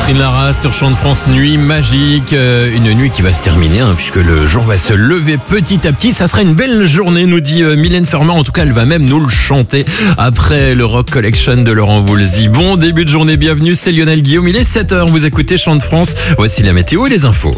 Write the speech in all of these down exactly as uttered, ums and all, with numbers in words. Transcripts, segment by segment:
Catherine Lara sur Chant de France, nuit magique, euh, une nuit qui va se terminer hein, puisque le jour va se lever petit à petit. Ça sera une belle journée, nous dit euh, Mylène Farmer. En tout cas, elle va même nous le chanter après le Rock Collection de Laurent Voulzy. Bon début de journée, bienvenue, c'est Lionel Guillaume. Il est sept heures, vous écoutez Chant de France. Voici la météo et les infos.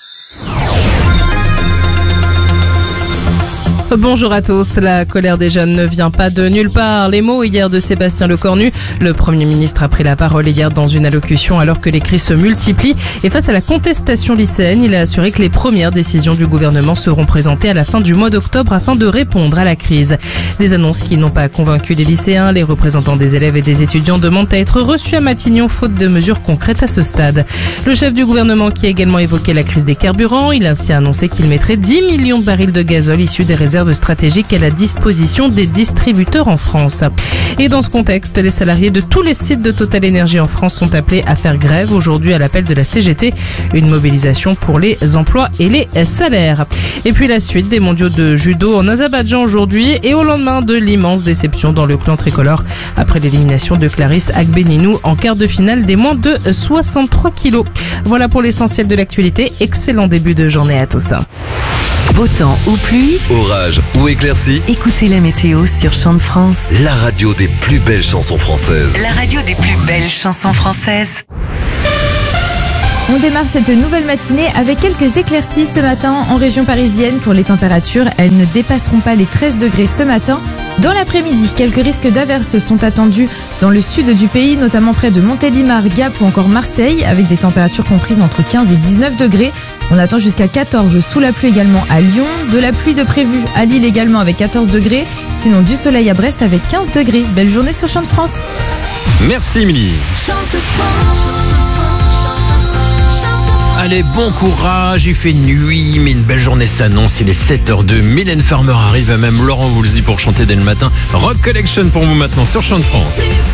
Bonjour à tous. La colère des jeunes ne vient pas de nulle part. Les mots hier de Sébastien Lecornu. Le Premier ministre a pris la parole hier dans une allocution alors que les cris se multiplient. Et face à la contestation lycéenne, il a assuré que les premières décisions du gouvernement seront présentées à la fin du mois d'octobre afin de répondre à la crise. Des annonces qui n'ont pas convaincu les lycéens. Les représentants des élèves et des étudiants demandent à être reçus à Matignon faute de mesures concrètes à ce stade. Le chef du gouvernement qui a également évoqué la crise des carburants. Il a ainsi annoncé qu'il mettrait dix millions de barils de gazole issus des réserves stratégiques à la disposition des distributeurs en France. Et dans ce contexte, les salariés de tous les sites de Total Energy en France sont appelés à faire grève aujourd'hui à l'appel de la C G T. Une mobilisation pour les emplois et les salaires. Et puis la suite des mondiaux de judo en Azerbaïdjan aujourd'hui et au lendemain de l'immense déception dans le clan tricolore après l'élimination de Clarisse Agbenienou en quart de finale des moins de soixante-trois kilos. Voilà pour l'essentiel de l'actualité. Excellent début de journée à tous. Beau temps ou pluie, orage ou éclaircie, écoutez la météo sur Chant de France. la radio des plus belles chansons françaises. La radio des plus belles chansons françaises. On démarre cette nouvelle matinée avec quelques éclaircies ce matin en région parisienne. Pour les températures, elles ne dépasseront pas les treize degrés ce matin. Dans l'après-midi, quelques risques d'averses sont attendus dans le sud du pays, notamment près de Montélimar, Gap ou encore Marseille, avec des températures comprises entre quinze et dix-neuf degrés. On attend jusqu'à quatorze sous la pluie également à Lyon. De la pluie de prévu à Lille également avec quatorze degrés. Sinon du soleil à Brest avec quinze degrés. Belle journée sur Chant de France. Merci Émilie. Allez, bon courage, il fait nuit, mais une belle journée s'annonce. Il est sept heures deux. Mylène Farmer arrive, même Laurent Voulzy pour chanter dès le matin. Rock Collection pour vous maintenant sur Chant de France.